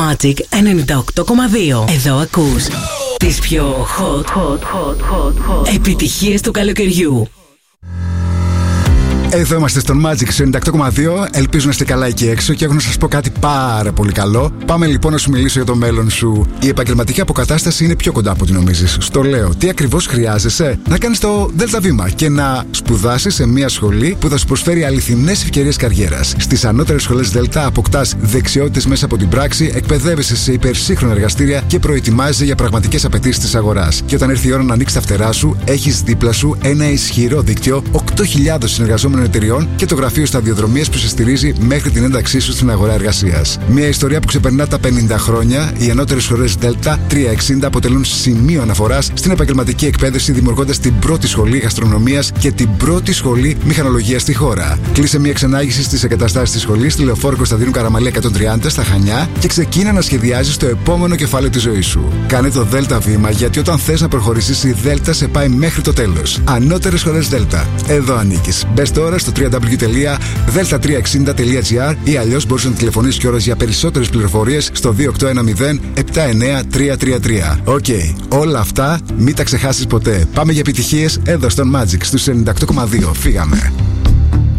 Magic 98,2. Εδώ ακούς τις πιο hot επιτυχίες του καλοκαιριού. Εδώ είμαστε στον Magic 98,2. Ελπίζω να είστε καλά εκεί έξω και έχω να σας πω κάτι πάρα πολύ καλό. Πάμε λοιπόν να σου μιλήσω για το μέλλον σου. Η επαγγελματική αποκατάσταση είναι πιο κοντά από ό,τι νομίζεις. Στο λέω, τι ακριβώς χρειάζεσαι? Να κάνεις το ΔΕΛΤΑ βήμα και να σπουδάσεις σε μια σχολή που θα σου προσφέρει αληθινές ευκαιρίες καριέρας. Στις ανώτερες σχολές ΔΕΛΤΑ αποκτάς δεξιότητες μέσα από την πράξη, εκπαιδεύεσαι σε υπερσύγχρονα εργαστήρια και προετοιμάζεσαι για πραγματικές απαιτήσεις της αγοράς. Και όταν έρθει η ώρα να ανοίξεις τα φτερά σου, έχεις δίπλα σου ένα ισχυρό δίκτυο 8.000 συνεργαζόμενων εταιριών και το γραφείο σταδιοδρομίας που σε στηρίζει μέχρι την ένταξή σου στην αγορά εργασίας. Μια ιστορία που ξεπερνά τα 50 χρόνια, οι ανώτερες σχολές ΔΕΛΤΑ 360 αποτελούν σημείο αναφοράς στην επαγγελματική εκπαίδευση, δημιουργώντας την πρώτη σχολή γαστρονομίας και την πρώτη σχολή μηχανολογίας στη χώρα. Κλείσε μια ξενάγηση στις εγκαταστάσεις της σχολής στη Λεωφόρο Κωνσταντίνου Καραμαλή 130 στα Χανιά και ξεκίνα να σχεδιάζεις το επόμενο κεφάλαιο της ζωής σου. Κάνε το ΔΕΛΤΑ βήμα, γιατί όταν θες να προχωρήσεις, η ΔΕΛΤΑ σε πάει μέχρι το τέλος. Ανώτερες σχολές ΔΕΛΤΑ. Εδώ ανήκεις. Μπες τώρα στο www.delta360.gr ή αλλιώς μπορείς να τηλεφωνήσεις κιόλας για περισσότερες πληροφορίες στο 2810 79333. Οκ, όλα αυτά μην τα ξεχάσεις ποτέ. Πάμε για επιτυχίες εδώ στον Magic στους 98,2. Φύγαμε.